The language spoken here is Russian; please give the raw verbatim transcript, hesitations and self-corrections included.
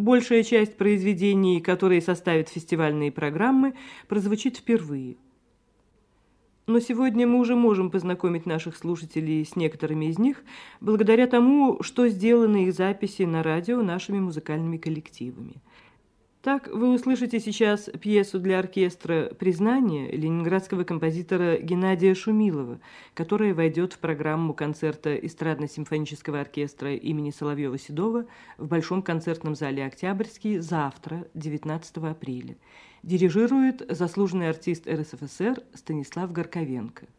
большая часть произведений, которые составят фестивальные программы, прозвучит впервые. Но сегодня мы уже можем познакомить наших слушателей с некоторыми из них, благодаря тому, что сделаны их записи на радио нашими музыкальными коллективами. Так, вы услышите сейчас пьесу для оркестра «Признание» ленинградского композитора Геннадия Шумилова, которая войдет в программу концерта эстрадно-симфонического оркестра имени Соловьева-Седова в Большом концертном зале «Октябрьский» завтра, девятнадцатого апреля. Дирижирует заслуженный артист эр эс эф эс эр Станислав Горковенко.